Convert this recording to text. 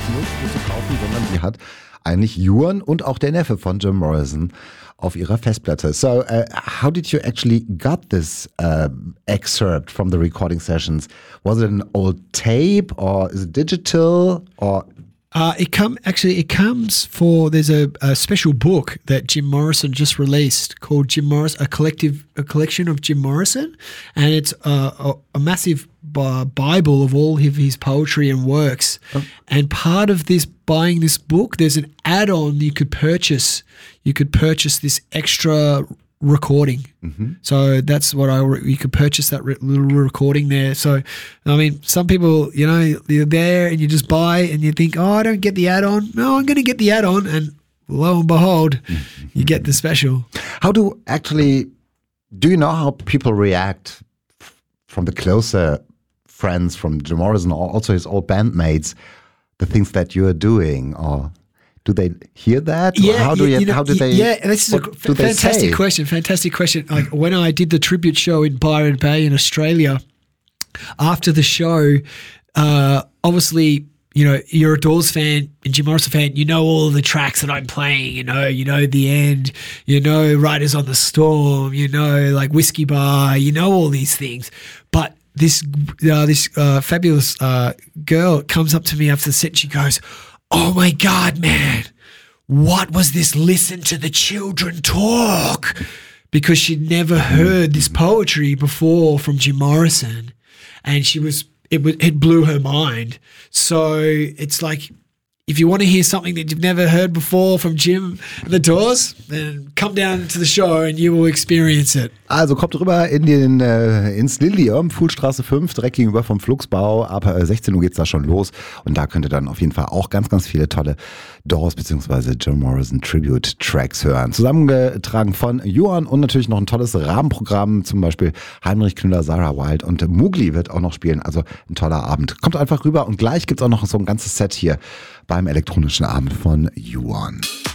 nirgendwo zu kaufen, sondern die hat eigentlich Ewan und auch der Neffe von Jim Morrison auf ihrer Festplatte. So, how did you actually got this excerpt from the recording sessions? Was it an old tape or is it digital or? It comes for, there's a special book that Jim Morrison just released called Jim Morrison, a collection of Jim Morrison, and it's a massive Bible of all of his poetry and works. Oh. And part of this, buying this book, there's an add-on you could purchase. You could purchase this extra recording. Mm-hmm. So that's what you could purchase that little recording there. So, I mean, some people, you're there and you just buy and you think, oh, I don't get the add-on. No, I'm going to get the add-on. And lo and behold, you get the special. Do you know how people react from the closer friends from Jim Morrison or also his old bandmates, the things that you are doing, or do they hear that? Yeah, how do they? Yeah, this is a fantastic question. Fantastic question. Like when I did the tribute show in Byron Bay in Australia, after the show, obviously, you're a Doors fan and Jim Morrison fan. You know all of the tracks that I'm playing. You know The End. Riders on the Storm. Like Whiskey Bar. All these things, but this fabulous girl comes up to me after the set. She goes, "Oh my God, man, what was this? Listen to the children talk," because she'd never heard this poetry before from Jim Morrison, and it blew her mind. So it's like, if you want to hear something that you've never heard before from Jim and the Doors, then come down to the show and you will experience it. Also kommt rüber ins Lilium, Fuhlstraße 5, direkt gegenüber vom Flugsbau. Ab 16 Uhr geht's da schon los und da könnt ihr dann auf jeden Fall auch ganz, ganz viele tolle Doors bzw. Jim Morrison Tribute Tracks hören. Zusammengetragen von Ewan und natürlich noch ein tolles Rahmenprogramm, zum Beispiel Heinrich Knüller, Sarah Wild und Mugli wird auch noch spielen. Also ein toller Abend. Kommt einfach rüber und gleich gibt's auch noch so ein ganzes Set hier beim elektronischen Abend von Ewan.